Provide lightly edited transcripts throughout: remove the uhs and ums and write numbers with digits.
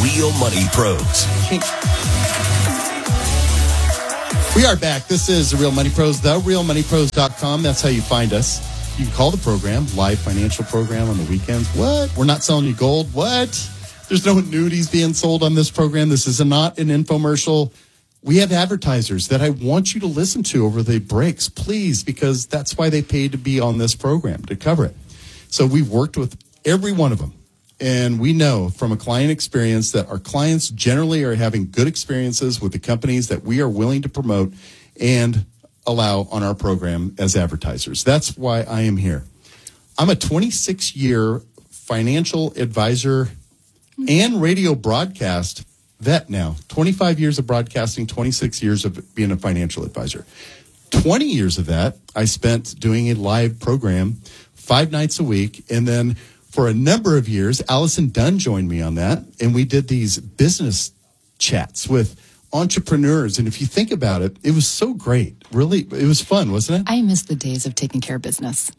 Real Money Pros. We are back. This is The Real Money Pros, therealmoneypros.com. That's how you find us. You can call the program, live financial program on the weekends. What? We're not selling you gold? What? There's no annuities being sold on this program. This is not an infomercial. We have advertisers that I want you to listen to over the breaks, please, because that's why they paid to be on this program, to cover it. So we've worked with every one of them. And we know from a client experience that our clients generally are having good experiences with the companies that we are willing to promote and allow on our program as advertisers. That's why I am here. I'm a 26-year financial advisor and radio broadcast vet now. 25 years of broadcasting, 26 years of being a financial advisor. 20 years of that I spent doing a live program 5 nights a week, and then for a number of years, Allison Dunn joined me on that, and we did these business chats with entrepreneurs. And if you think about it, it was so great. Really, it was fun, wasn't it? I miss the days of taking care of business,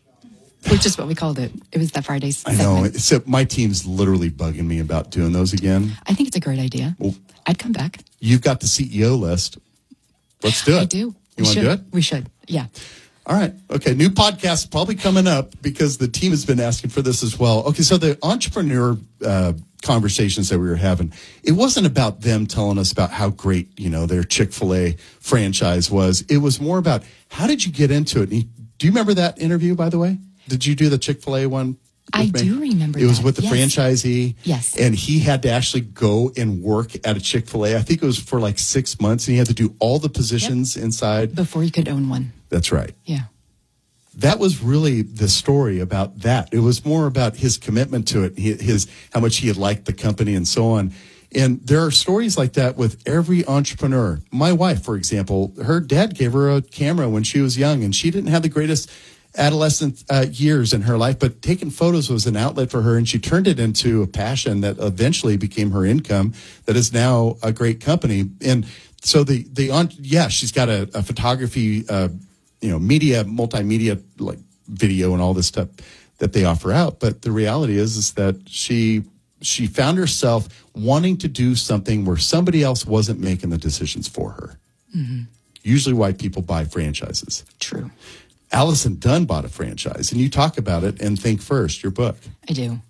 which is what we called it. It was that Friday segment. I know. So my team's literally bugging me about doing those again. I think it's a great idea. Well, I'd come back. You've got the CEO list. Let's do it. I do. You want to do it? We should. Yeah. All right. Okay. New podcast probably coming up because the team has been asking for this as well. Okay. So the entrepreneur conversations that we were having, it wasn't about them telling us about how great, their Chick-fil-A franchise was. It was more about how did you get into it? Do you remember that interview, by the way? Did you do the Chick-fil-A one? I do remember that. It was with the franchisee. Yes. And he had to actually go and work at a Chick-fil-A. I think it was for like 6 months, and he had to do all the positions inside. Before he could own one. That's right. Yeah. That was really the story about that. It was more about his commitment to it, how much he had liked the company and so on. And there are stories like that with every entrepreneur. My wife, for example, her dad gave her a camera when she was young, and she didn't have the greatest adolescent years in her life, but taking photos was an outlet for her, and she turned it into a passion that eventually became her income that is now a great company. And so she's got a photography, media, multimedia, like video and all this stuff that they offer out. But the reality is that she found herself wanting to do something where somebody else wasn't making the decisions for her. Mm-hmm. Usually why people buy franchises. True. Allison Dunn bought a franchise, and you talk about it in Think First, your book. I do.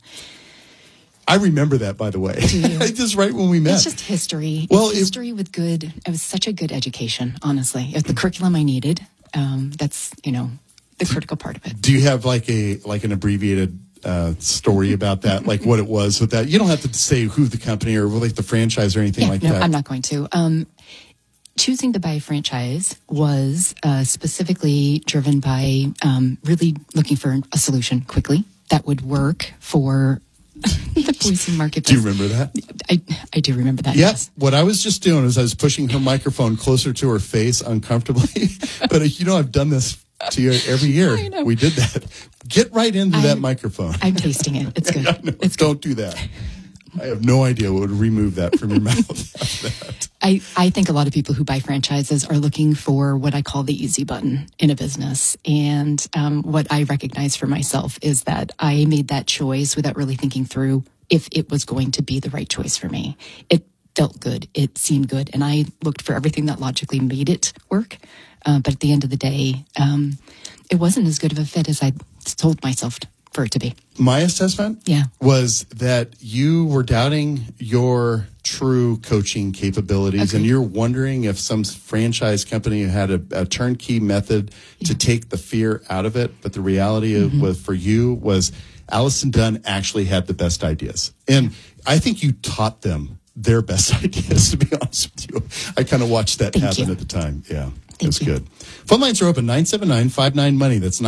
I remember that, by the way. Do you? Just right when we met. It's just history. Well, history with good. It was such a good education, honestly. It's the curriculum I needed. That's, the critical part of it. Do you have like an abbreviated story about that, like what it was with that? You don't have to say who the company or like the franchise or anything like that. I'm not going to. Choosing to buy a franchise was specifically driven by really looking for a solution quickly that would work for the Boise market. Do you remember that? I do remember that. Yep. Yes. What I was just doing is I was pushing her microphone closer to her face uncomfortably. But I've done this to you every year. I know. We did that. Get right into that microphone. I'm tasting it. It's good. It's good. Don't do that. I have no idea what would remove that from your mouth. I think a lot of people who buy franchises are looking for what I call the easy button in a business. And what I recognize for myself is that I made that choice without really thinking through if it was going to be the right choice for me. It felt good. It seemed good. And I looked for everything that logically made it work. But at the end of the day, it wasn't as good of a fit as I told myself for it to be. My assessment was that you were doubting your true coaching capabilities, and you're wondering if some franchise company had a turnkey method to take the fear out of it. But the reality for you was Allison Dunn actually had the best ideas. And I think you taught them their best ideas, to be honest with you. I kind of watched that happen at the time. Yeah. That's good. Phone lines are open, 979-59-MONEY. That's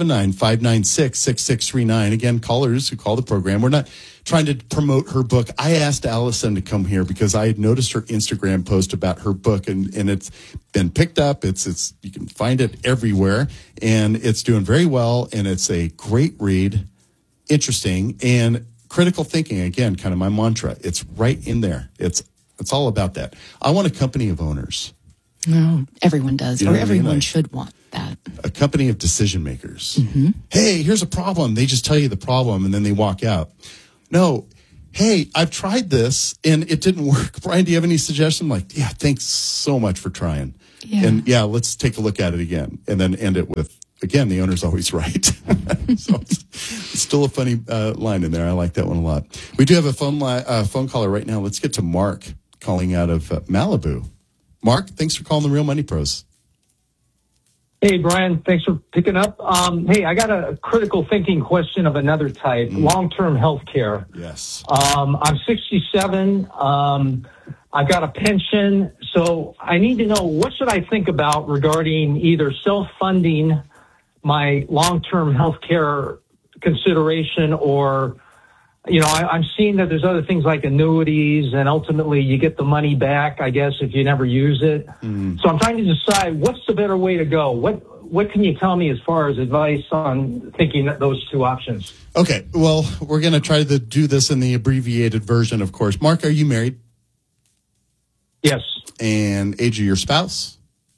979-596-6639. Again, callers who call the program. We're not trying to promote her book. I asked Allison to come here because I had noticed her Instagram post about her book, and it's been picked up. It's you can find it everywhere, and it's doing very well, and it's a great read, interesting, and critical thinking. Again, kind of my mantra. It's right in there. It's all about that. I want a company of owners. No, everyone does, or everyone should want that. A company of decision makers. Mm-hmm. Hey, here's a problem. They just tell you the problem and then they walk out. No, hey, I've tried this and it didn't work. Brian, do you have any suggestion? I'm like, yeah, thanks so much for trying. Yeah. And yeah, let's take a look at it again. And then end it with, again, the owner's always right. So it's still a funny line in there. I like that one a lot. We do have a phone caller right now. Let's get to Mark calling out of Malibu. Mark, thanks for calling the Real Money Pros. Hey, Brian, thanks for picking up. Hey, I got a critical thinking question of another type, long-term health care. Yes. I'm 67. I've got a pension. So I need to know, what should I think about regarding either self-funding my long-term health care consideration, or, I'm seeing that there's other things like annuities, and ultimately you get the money back, I guess, if you never use it. So I'm trying to decide what's the better way to go. What can you tell me as far as advice on thinking those two options? Okay. Well, we're going to try to do this in the abbreviated version, of course. Mark, are you married? Yes. And age of your spouse?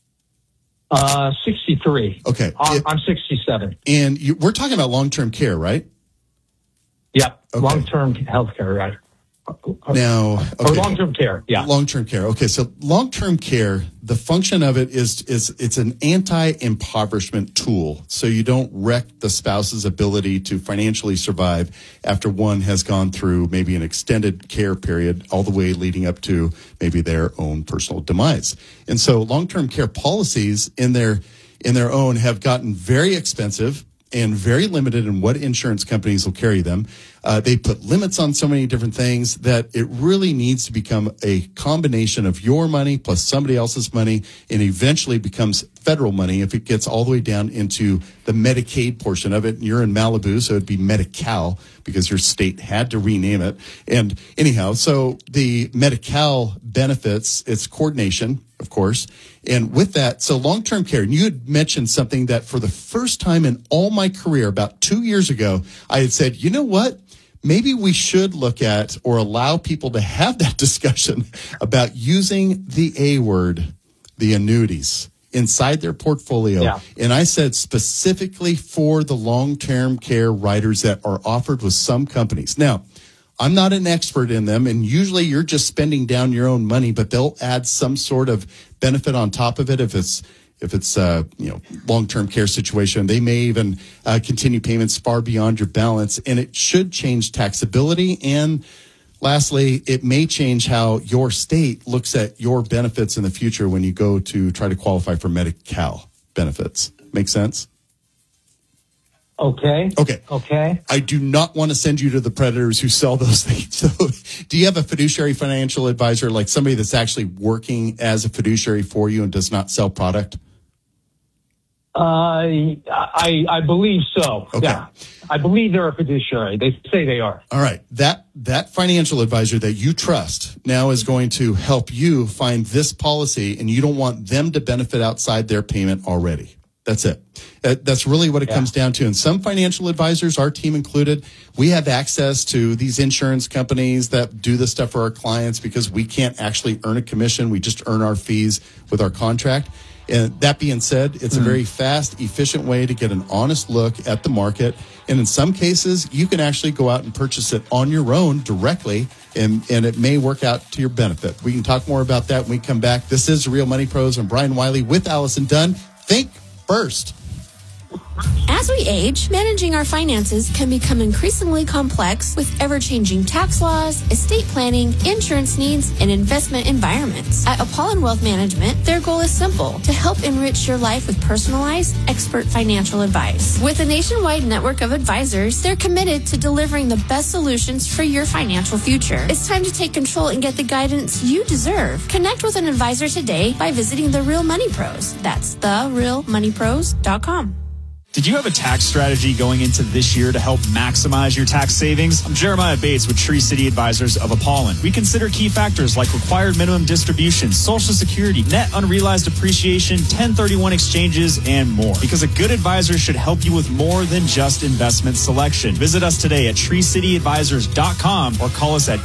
63. Okay. I'm 67. And we're talking about long-term care, right? Yep. Okay. Long-term health care, right? Now, okay. Or long-term care, yeah. Long-term care. Okay, so long-term care, the function of it is it's an anti-impoverishment tool. So you don't wreck the spouse's ability to financially survive after one has gone through maybe an extended care period all the way leading up to maybe their own personal demise. And so long-term care policies in their own have gotten very expensive and very limited in what insurance companies will carry them. They put limits on so many different things that it really needs to become a combination of your money plus somebody else's money, and eventually becomes federal money if it gets all the way down into the Medicaid portion of it. And you're in Malibu, so it'd be Medi-Cal because your state had to rename it. And anyhow, so the Medi-Cal benefits, it's coordination, of course. And with that, so long-term care, and you had mentioned something that for the first time in all my career, about 2 years ago, I had said, you know what? Maybe we should look at or allow people to have that discussion about using the A word, the annuities, inside their portfolio. Yeah. And I said specifically for the long-term care riders that are offered with some companies. Now, I'm not an expert in them, and usually you're just spending down your own money, but they'll add some sort of benefit on top of it if it's long-term care situation. They may even continue payments far beyond your balance, and it should change taxability. And lastly, it may change how your state looks at your benefits in the future when you go to try to qualify for Medi-Cal benefits. Make sense? Okay. I do not want to send you to the predators who sell those things. So do you have a fiduciary financial advisor, like somebody that's actually working as a fiduciary for you and does not sell product? I believe so. Okay. Yeah. I believe they're a fiduciary. They say they are. All right. That financial advisor that you trust now is going to help you find this policy, and you don't want them to benefit outside their payment already. That's it. That's really what it comes down to. And some financial advisors, our team included, we have access to these insurance companies that do this stuff for our clients because we can't actually earn a commission. We just earn our fees with our contract. And that being said, it's a very fast, efficient way to get an honest look at the market. And in some cases, you can actually go out and purchase it on your own directly, and it may work out to your benefit. We can talk more about that when we come back. This is Real Money Pros. I'm Brian Wiley with Allison Dunn. Think first. As we age, managing our finances can become increasingly complex with ever-changing tax laws, estate planning, insurance needs, and investment environments. At Apollon Wealth Management, their goal is simple: to help enrich your life with personalized, expert financial advice. With a nationwide network of advisors, they're committed to delivering the best solutions for your financial future. It's time to take control and get the guidance you deserve. Connect with an advisor today by visiting The Real Money Pros. That's therealmoneypros.com. Did you have a tax strategy going into this year to help maximize your tax savings? I'm Jeremiah Bates with Tree City Advisors of Apollon. We consider key factors like required minimum distributions, Social Security, net unrealized appreciation, 1031 exchanges, and more. Because a good advisor should help you with more than just investment selection. Visit us today at treecityadvisors.com or call us at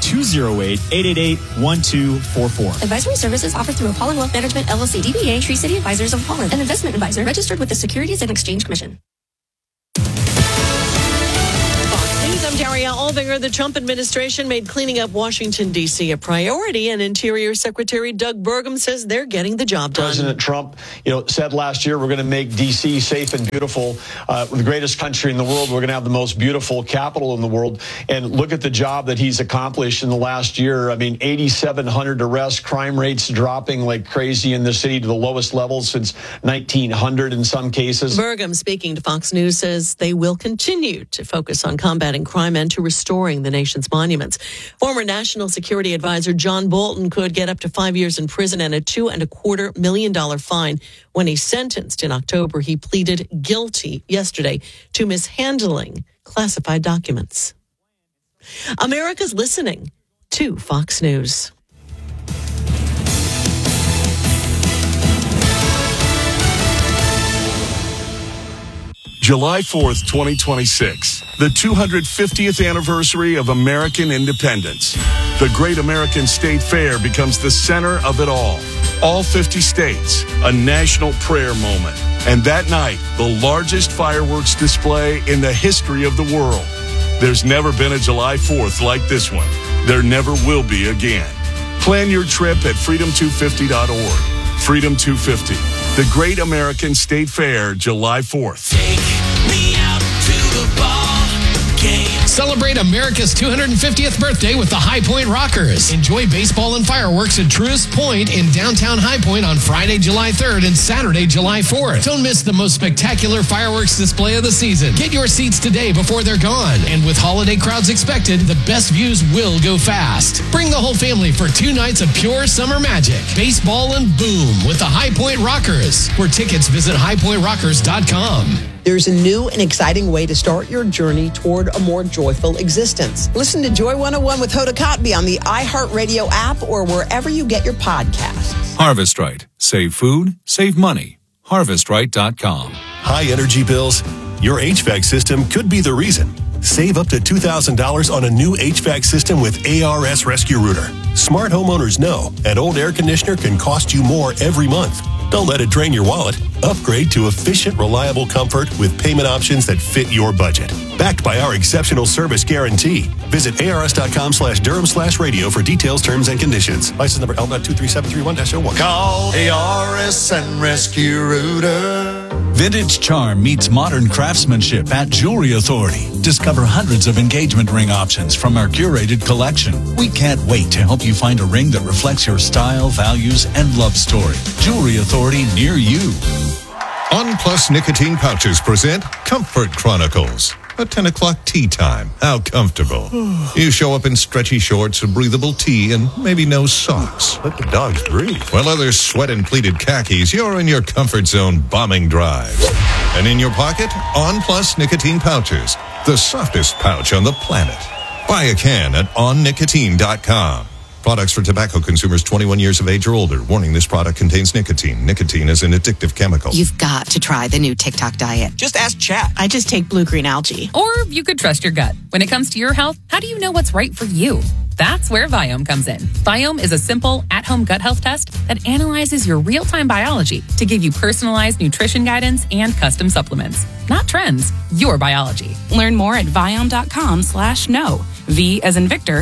208-888-1244. Advisory services offered through Apollon Wealth Management, LLC, DBA, Tree City Advisors of Apollon, an investment advisor registered with the Securities and Exchange Commission. Daria Alvinger. The Trump administration made cleaning up Washington, D.C. a priority, and Interior Secretary Doug Burgum says they're getting the job done. President Trump, said last year we're going to make D.C. safe and beautiful. The greatest country in the world. We're going to have the most beautiful capital in the world. And look at the job that he's accomplished in the last year. I mean, 8,700 arrests, crime rates dropping like crazy in the city to the lowest levels since 1900 in some cases. Burgum, speaking to Fox News, says they will continue to focus on combating crime and to restoring the nation's monuments. Former National Security Advisor John Bolton could get up to 5 years in prison and a $2.25 million fine. When he's sentenced in October, he pleaded guilty yesterday to mishandling classified documents. America's listening to Fox News. July 4th, 2026, the 250th anniversary of American independence. The Great American State Fair becomes the center of it all. All 50 states, a national prayer moment. And that night, the largest fireworks display in the history of the world. There's never been a July 4th like this one. There never will be again. Plan your trip at freedom250.org. Freedom 250, the Great American State Fair, July 4th. Me out to the ball game. Celebrate America's 250th birthday with the High Point Rockers. Enjoy baseball and fireworks at Truist Point in downtown High Point on Friday, July 3rd and Saturday, July 4th. Don't miss the most spectacular fireworks display of the season. Get your seats today before they're gone. And with holiday crowds expected, the best views will go fast. Bring the whole family for 2 nights of pure summer magic. Baseball and boom with the High Point Rockers. For tickets, visit highpointrockers.com. There's a new and exciting way to start your journey toward a more joyful existence. Listen to Joy 101 with Hoda Kotb on the iHeartRadio app or wherever you get your podcasts. Harvest Right. Save food, save money. HarvestRight.com. High energy bills? Your HVAC system could be the reason. Save up to $2,000 on a new HVAC system with ARS Rescue Router. Smart homeowners know an old air conditioner can cost you more every month. Don't let it drain your wallet. Upgrade to efficient, reliable comfort with payment options that fit your budget. Backed by our exceptional service guarantee. Visit ars.com/Durham/radio for details, terms, and conditions. License number L.23731-01. Call ARS and Rescue Router. Vintage charm meets modern craftsmanship at Jewelry Authority. Discover hundreds of engagement ring options from our curated collection. We can't wait to help you find a ring that reflects your style, values, and love story. Jewelry Authority near you. On Plus Nicotine Pouches present Comfort Chronicles. A 10 o'clock tea time. How comfortable. You show up in stretchy shorts, a breathable tee, and maybe no socks. Let the dogs breathe. While others sweat in pleated khakis, you're in your comfort zone bombing drives. And in your pocket, On Plus Nicotine Pouches. The softest pouch on the planet. Buy a can at onnicotine.com. Products for tobacco consumers 21 years of age or older. Warning, this product contains nicotine. Nicotine is an addictive chemical. You've got to try the new TikTok diet. Just ask Chat. I just take blue-green algae. Or you could trust your gut. When it comes to your health, how do you know what's right for you? That's where Viome comes in. Viome is a simple, at-home gut health test that analyzes your real-time biology to give you personalized nutrition guidance and custom supplements. Not trends, your biology. Learn more at Viome.com/know. V as in Victor,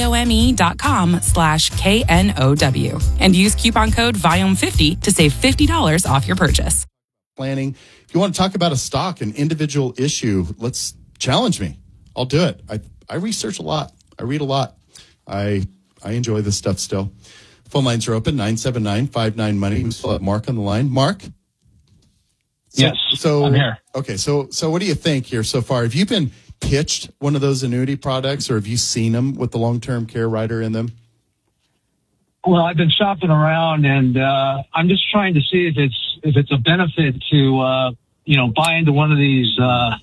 IOME.com/KNOW. And use coupon code Viome50 to save $50 off your purchase. Planning. If you want to talk about a stock, an individual issue, let's challenge me. I'll do it. I research a lot. I read a lot. I enjoy this stuff still. Phone lines are open, 979-59-MONEY. We still have Mark on the line. Mark? Yes, I'm here. Okay, so what do you think here so far? Have you been pitched one of those annuity products, or have you seen them with the long-term care rider in them? Well, I've been shopping around, and I'm just trying to see if it's a benefit to buy into one of these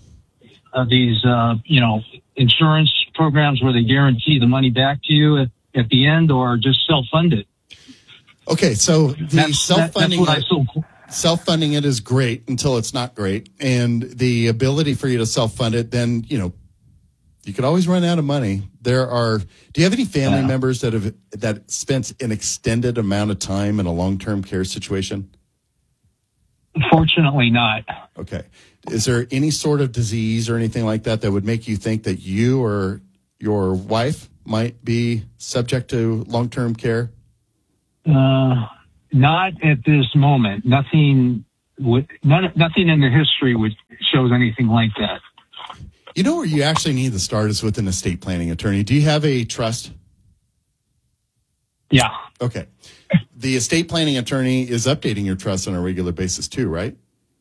insurance programs where they guarantee the money back to you at the end, or just self-fund it. Okay, so the self-funding. That's what Self-funding it is great until it's not great. And the ability for you to self-fund it, then, you could always run out of money. Do you have any family members that spent an extended amount of time in a long-term care situation? Fortunately not. Okay. Is there any sort of disease or anything like that would make you think that you or your wife might be subject to long-term care? Not at this moment. Nothing in the history shows anything like that. You know where you actually need to start is with an estate planning attorney. Do you have a trust? Yeah. Okay. The estate planning attorney is updating your trust on a regular basis too, right?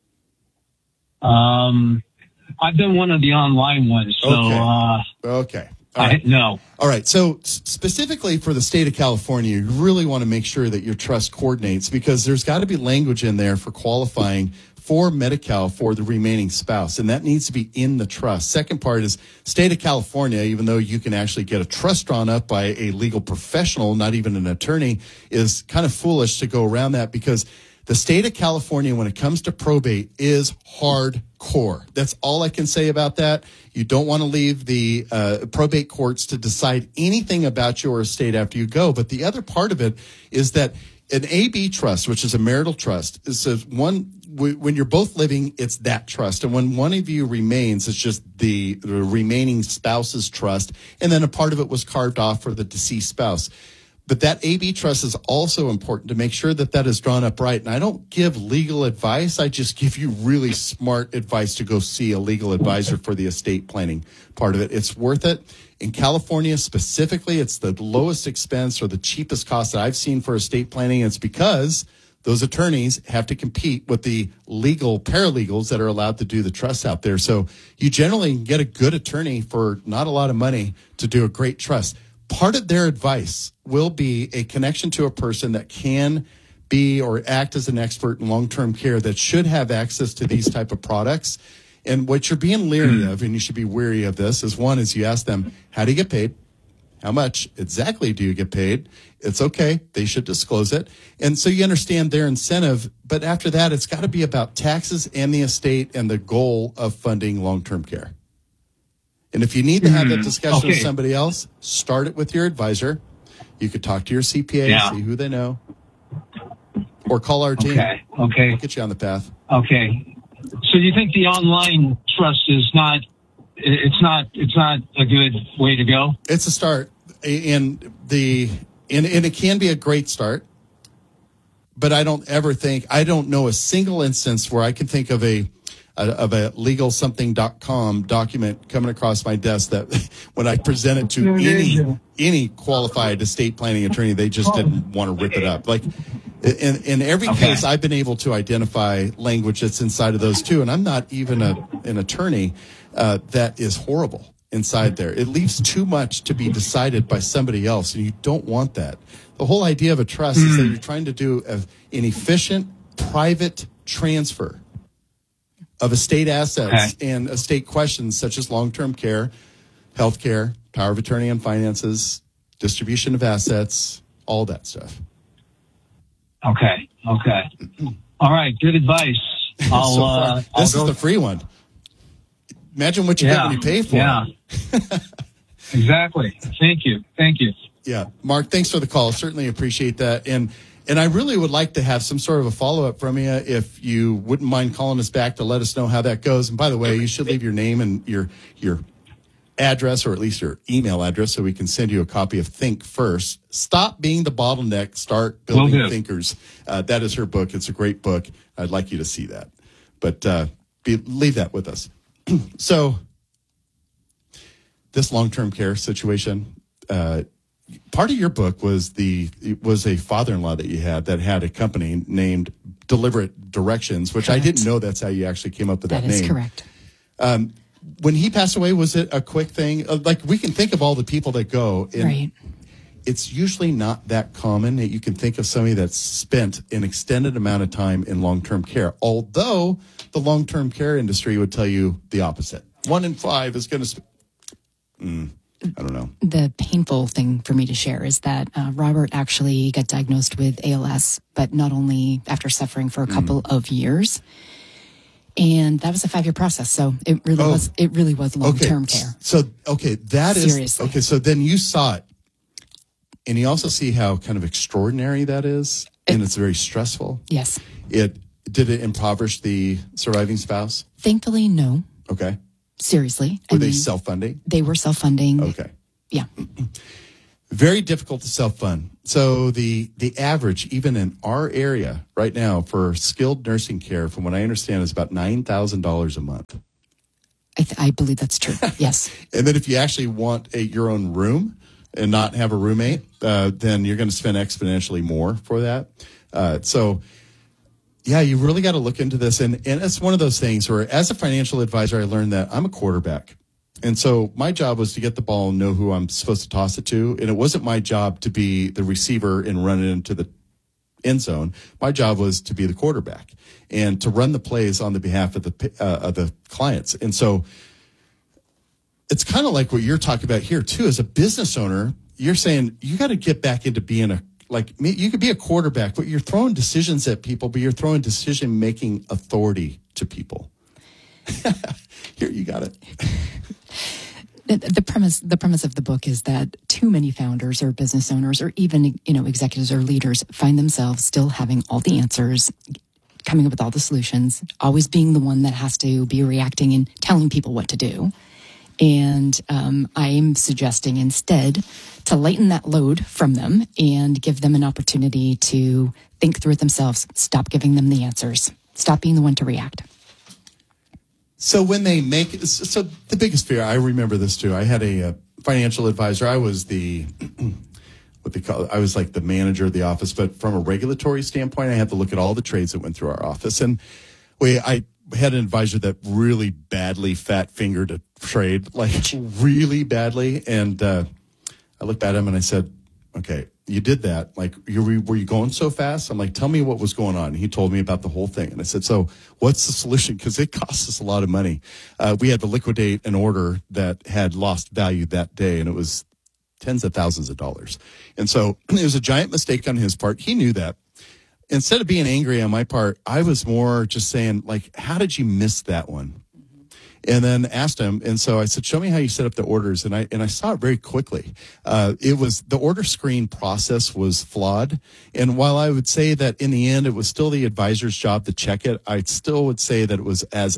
I've done one of the online ones. So, okay. No. All right. So specifically for the state of California, you really want to make sure that your trust coordinates, because there's got to be language in there for qualifying for Medi-Cal for the remaining spouse, and that needs to be in the trust. Second part is state of California, even though you can actually get a trust drawn up by a legal professional, not even an attorney, is kind of foolish to go around that, because the state of California, when it comes to probate, is hardcore. That's all I can say about that. You don't want to leave the probate courts to decide anything about your estate after you go. But the other part of it is that an AB trust, which is a marital trust, is when you're both living, it's that trust. And when one of you remains, it's just the remaining spouse's trust. And then a part of it was carved off for the deceased spouse. But that AB trust is also important to make sure that that is drawn up right. And I don't give legal advice. I just give you really smart advice to go see a legal advisor for the estate planning part of it. It's worth it. In California specifically, it's the lowest expense or the cheapest cost that I've seen for estate planning. It's because those attorneys have to compete with the legal paralegals that are allowed to do the trust out there. So you generally can get a good attorney for not a lot of money to do a great trust. Part of their advice will be a connection to a person that can be or act as an expert in long-term care that should have access to these type of products. And what you're being leery of, and you should be wary of this, is one is you ask them, how do you get paid? How much exactly do you get paid? It's okay. They should disclose it. And so you understand their incentive. But after that, it's got to be about taxes and the estate and the goal of funding long-term care. And if you need to have that discussion with somebody else, start it with your advisor. You could talk to your CPA, see who they know, or call our team. Okay. We'll get you on the path. Okay. So you think the online trust is not a good way to go? It's a start, and it can be a great start. But I don't know a single instance where I can think of a legalsomething.com document coming across my desk that when I present it to any qualified estate planning attorney, they just didn't want to rip it up. Like in every case, I've been able to identify language that's inside of those too. And I'm not even an attorney that is horrible inside there. It leaves too much to be decided by somebody else, and you don't want that. The whole idea of a trust is that you're trying to do an efficient private transfer of estate assets and estate questions such as long-term care, health care, power of attorney on finances, distribution of assets, all that stuff. Okay. All right. Good advice. This is the free one. Imagine what you get when you pay for it. Exactly. Thank you. Yeah. Mark, thanks for the call. Certainly appreciate that. And I really would like to have some sort of a follow-up from you if you wouldn't mind calling us back to let us know how that goes. And by the way, you should leave your name and your address, or at least your email address, so we can send you a copy of Think First. Stop being the bottleneck, start building thinkers. That is her book. It's a great book. I'd like you to see that. But leave that with us. So this long-term care situation, part of your book was a father-in-law that you had that had a company named Deliberate Directions, which correct. I didn't know that's how you actually came up with that name. That is correct. When he passed away, was it a quick thing? Like, we can think of all the people that go. Right. It's usually not that common that you can think of somebody that's spent an extended amount of time in long-term care, although the long-term care industry would tell you the opposite. 1 in 5 is going to I don't know. The painful thing for me to share is that Robert actually got diagnosed with ALS, but not only after suffering for a couple of years. And that was a 5-year process. So it really was long-term care. So, that is, seriously. So then you saw it, and you also see how kind of extraordinary that is, and it's very stressful. Yes. Did it impoverish the surviving spouse? Thankfully, no. Okay. Seriously. Were they self-funding? They were self-funding. Okay. Yeah. Very difficult to self-fund. So the average, even in our area right now, for skilled nursing care, from what I understand, is about $9,000 a month. I believe that's true. Yes. And then if you actually want your own room and not have a roommate, then you're going to spend exponentially more for that. Yeah, you really got to look into this. And it's one of those things where, as a financial advisor, I learned that I'm a quarterback. And so my job was to get the ball and know who I'm supposed to toss it to. And it wasn't my job to be the receiver and run it into the end zone. My job was to be the quarterback and to run the plays on the behalf of the clients. And so it's kind of like what you're talking about here, too. As a business owner, you're saying you got to get back into being you could be a quarterback, but you're throwing decisions at people, but you're throwing decision-making authority to people. Here, you got it. The premise of the book is that too many founders or business owners or even, executives or leaders find themselves still having all the answers, coming up with all the solutions, always being the one that has to be reacting and telling people what to do. And I'm suggesting instead to lighten that load from them and give them an opportunity to think through it themselves. Stop giving them the answers. Stop being the one to react. So when they make it, so the biggest fear, I remember this too. I had a financial advisor. I was I was like the manager of the office, but from a regulatory standpoint, I had to look at all the trades that went through our office. And I had an advisor that really badly fat-fingered a trade, like really badly. And I looked at him and I said, okay, you did that. Like, were you going so fast? I'm like, tell me what was going on. And he told me about the whole thing. And I said, so what's the solution? Because it costs us a lot of money. We had to liquidate an order that had lost value that day, and it was tens of thousands of dollars. And so it was a giant mistake on his part. He knew that. Instead of being angry on my part, I was more just saying, like, how did you miss that one? And then asked him, and so I said, show me how you set up the orders. And I saw it very quickly. It was the order screen process was flawed. And while I would say that in the end, it was still the advisor's job to check it, I still would say that it was us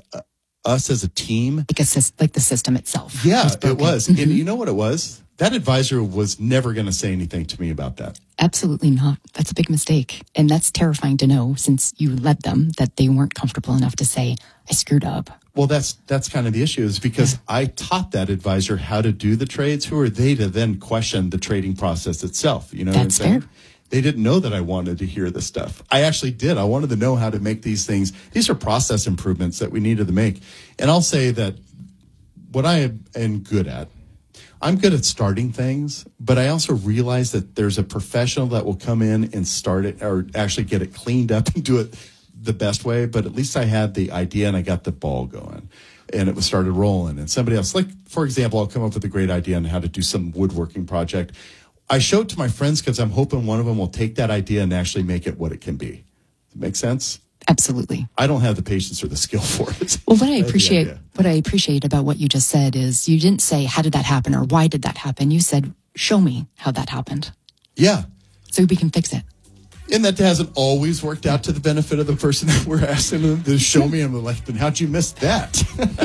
as a team. Like the system itself. Yeah, it was. Mm-hmm. And you know what it was? That advisor was never going to say anything to me about that. Absolutely not. That's a big mistake. And that's terrifying to know, since you led them, that they weren't comfortable enough to say, I screwed up. Well, that's kind of the issue, is because I taught that advisor how to do the trades. Who are they to then question the trading process itself? You know what I'm saying? Fair. They didn't know that I wanted to hear this stuff. I actually did. I wanted to know how to make these things. These are process improvements that we needed to make. And I'll say that what I am good at, I'm good at starting things, but I also realize that there's a professional that will come in and start it, or actually get it cleaned up and do it the best way. But at least I had the idea and I got the ball going, and it was started rolling. And somebody else, like, for example, I'll come up with a great idea on how to do some woodworking project. I show it to my friends because I'm hoping one of them will take that idea and actually make it what it can be. Does it make sense? Absolutely. I don't have the patience or the skill for it. Well, what I appreciate about what you just said is you didn't say, how did that happen, or why did that happen? You said, show me how that happened. Yeah. So we can fix it. And that hasn't always worked out to the benefit of the person that we're asking them to show me. I'm like, then how'd you miss that?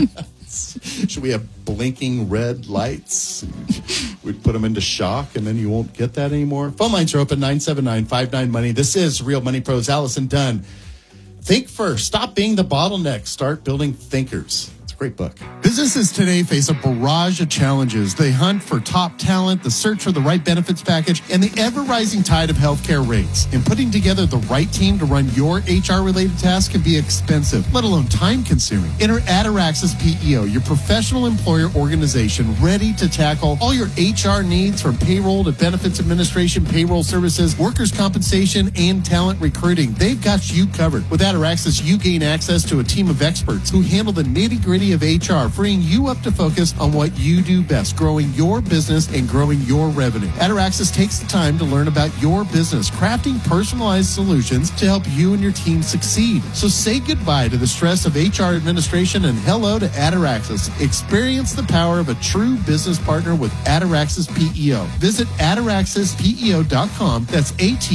Should we have blinking red lights? We'd put them into shock, and then you won't get that anymore. Phone lines are open, 979-59-MONEY. This is Real Money Pros. Allison Dunn. Think first. Stop being the bottleneck. Start building thinkers. It's a great book. Businesses today face a barrage of challenges. They hunt for top talent, the search for the right benefits package, and the ever-rising tide of healthcare rates. And putting together the right team to run your HR-related tasks can be expensive, let alone time-consuming. Enter Ataraxis PEO, your professional employer organization, ready to tackle all your HR needs, from payroll to benefits administration, payroll services, workers' compensation, and talent recruiting. They've got you covered. With Ataraxis, you gain access to a team of experts who handle the nitty-gritty complexity of HR, freeing you up to focus on what you do best, growing your business and growing your revenue. Ataraxis takes the time to learn about your business, crafting personalized solutions to help you and your team succeed. So say goodbye to the stress of HR administration and hello to Ataraxis. Experience the power of a true business partner with Ataraxis PEO. Visit ataraxispeo.com. That's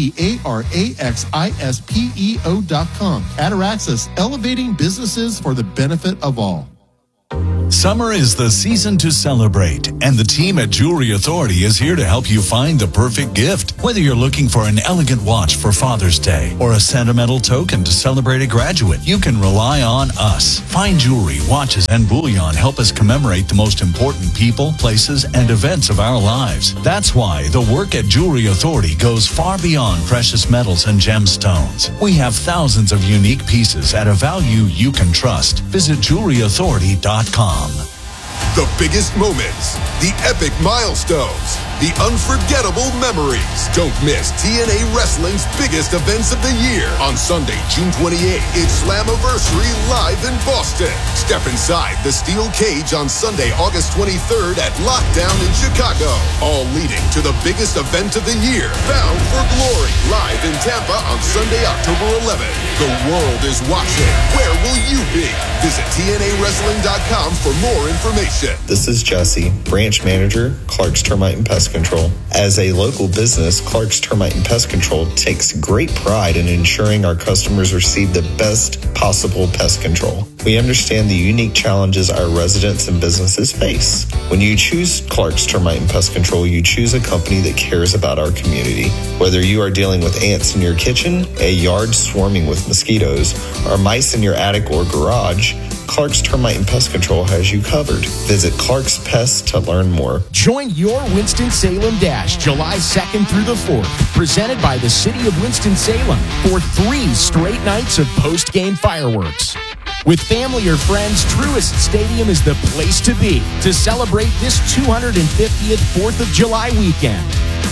ATARAXISPEO.com. Ataraxis, elevating businesses for the benefit of all. Summer is the season to celebrate, and the team at Jewelry Authority is here to help you find the perfect gift. Whether you're looking for an elegant watch for Father's Day or a sentimental token to celebrate a graduate, you can rely on us. Fine jewelry, watches, and bullion help us commemorate the most important people, places, and events of our lives. That's why the work at Jewelry Authority goes far beyond precious metals and gemstones. We have thousands of unique pieces at a value you can trust. Visit jewelryauthority.com. The biggest moments, the epic milestones, the unforgettable memories. Don't miss TNA Wrestling's biggest events of the year. On Sunday, June 28th, it's Slammiversary live in Boston. Step inside the steel cage on Sunday, August 23rd at Lockdown in Chicago. All leading to the biggest event of the year, Bound for Glory, live in Tampa on Sunday, October 11th. The world is watching. Where will you be? Visit TNAWrestling.com for more information. This is Jesse, branch manager, Clark's Termite and Pest Control. As a local business, Clark's Termite and Pest Control takes great pride in ensuring our customers receive the best possible pest control. We understand the unique challenges our residents and businesses face. When you choose Clark's Termite and Pest Control, you choose a company that cares about our community. Whether you are dealing with ants in your kitchen, a yard swarming with mosquitoes, or mice in your attic or garage, Clark's Termite and Pest Control has you covered. Visit Clark's Pest to learn more. Join your Winston-Salem Dash July 2nd through the 4th, presented by the City of Winston-Salem, for 3 straight nights of post-game fireworks. With family or friends, Truist Stadium is the place to be to celebrate this 250th 4th of July weekend.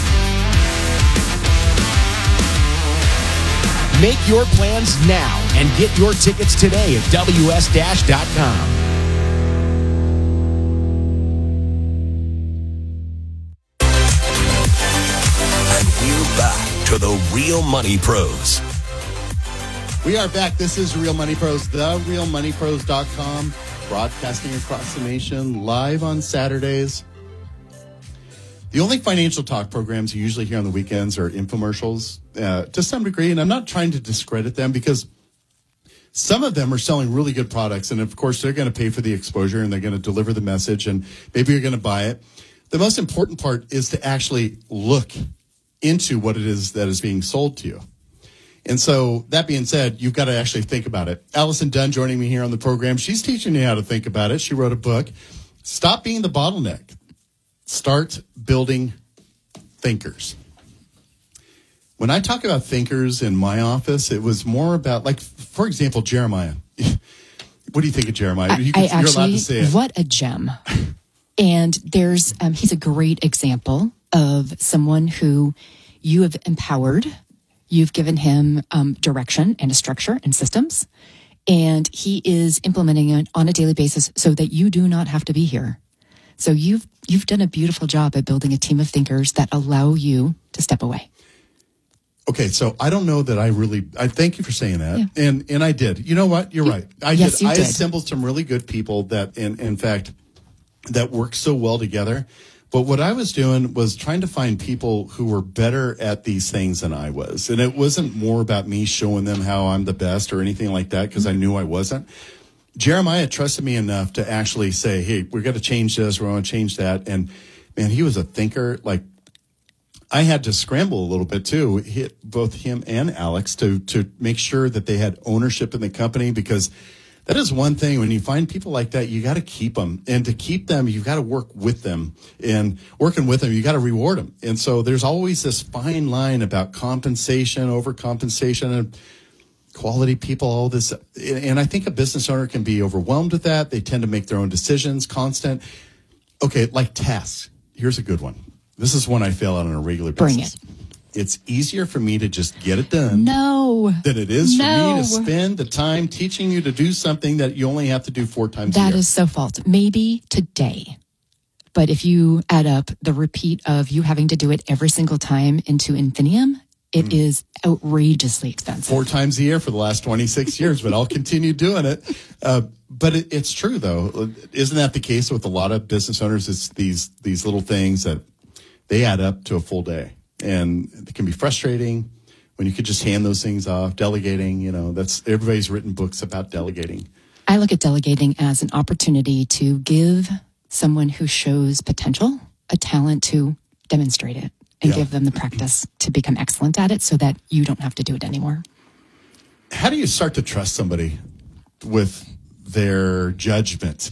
Make your plans now and get your tickets today at ws-dash.com. And we're back to the Real Money Pros. We are back. This is Real Money Pros, therealmoneypros.com, broadcasting across the nation, live on Saturdays. The only financial talk programs you usually hear on the weekends are infomercials to some degree, and I'm not trying to discredit them because some of them are selling really good products, and of course they're going to pay for the exposure and they're going to deliver the message, and maybe you're going to buy it. The most important part is to actually look into what it is that is being sold to you. And so that being said, you've got to actually think about it. Allison Dunn joining me here on the program. She's teaching you how to think about it. She wrote a book, Stop Being the Bottleneck. Start building thinkers. When I talk about thinkers in my office, it was more about, like, for example, Jeremiah. What do you think of Jeremiah? You're allowed to say it. What a gem. And there's, he's a great example of someone who you have empowered. You've given him direction and a structure and systems, and he is implementing it on a daily basis so that you do not have to be here. So you've done a beautiful job at building a team of thinkers that allow you to step away. Okay, so I don't know that I thank you for saying that. Yeah. And I did. You know what? You're right. I did. I assembled some really good people that, in fact, that work so well together. But what I was doing was trying to find people who were better at these things than I was. And it wasn't more about me showing them how I'm the best or anything like that, because I knew I wasn't. Jeremiah trusted me enough to actually say, hey, we're going to change this, we're going to change that. And, man, he was a thinker. Like, I had to scramble a little bit, too, both him and Alex, to make sure that they had ownership in the company, because that is one thing. When you find people like that, you got to keep them. And to keep them, you've got to work with them. And working with them, you got to reward them. And so there's always this fine line about compensation, overcompensation, and quality people, all this. And I think a business owner can be overwhelmed with that. They tend to make their own decisions, constant. Okay, like tasks. Here's a good one. This is one I fail out on a regular basis. Bring it. it's easier for me to just get it done than it is for me to spend the time teaching you to do something that you only have to do 4 times a year. That is so false. Maybe today. But if you add up the repeat of you having to do it every single time into infinitum, it is outrageously expensive. 4 times a year for the last 26 years, but I'll continue doing it. But it's true, though. Isn't that the case with a lot of business owners? It's these little things that they add up to a full day. And it can be frustrating when you could just hand those things off. Delegating, that's everybody's written books about delegating. I look at delegating as an opportunity to give someone who shows potential a talent to demonstrate it and give them the practice to become excellent at it so that you don't have to do it anymore. How do you start to trust somebody with their judgment?